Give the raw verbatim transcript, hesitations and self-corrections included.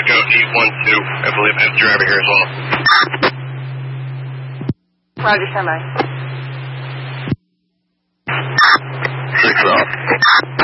Echo eight one two. I believe I have a driver here as well. Roger, stand by. Six off.